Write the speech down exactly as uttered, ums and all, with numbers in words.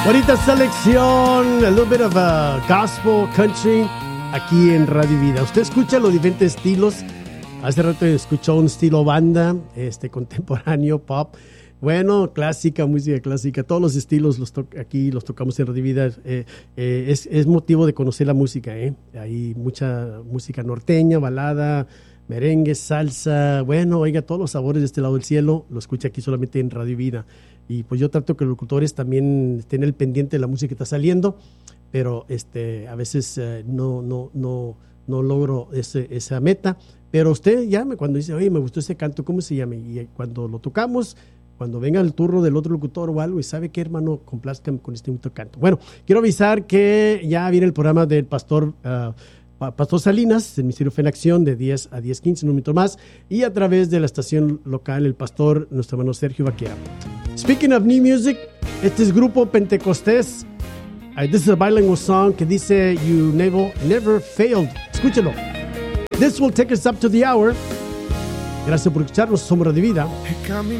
Bonita selección, a little bit of a gospel country aquí en Radio Vida. Usted escucha los diferentes estilos. Hace rato escuchó un estilo banda, este contemporáneo, pop. Bueno, clásica, música clásica, todos los estilos los to- aquí los tocamos en Radio Vida. Eh, eh, es, es motivo de conocer la música, ¿eh? Hay mucha música norteña, balada, merengue, salsa. Bueno, oiga, todos los sabores de este lado del cielo lo escucha aquí solamente en Radio Vida. Y pues yo trato que los locutores también estén al pendiente de la música que está saliendo, pero este, a veces eh, no, no, no, no logro ese, esa meta. Pero usted llame cuando dice, oye, me gustó ese canto, ¿cómo se llama? Y cuando lo tocamos, cuando venga el turno del otro locutor o algo, y sabe qué, hermano, complazcan con este único canto. Bueno, quiero avisar que ya viene el programa del pastor uh, Pastor Salinas, el Ministerio Fe en Acción, de diez a diez quince, un minuto más, y a través de la estación local, el pastor, nuestro hermano Sergio Vaquera. Speaking of new music, este es Grupo Pentecostés. Uh, this is a bilingual song que dice, You never, never failed. Escúchelo. This will take us up to the hour. Gracias por escucharnos, somos Radio Vida.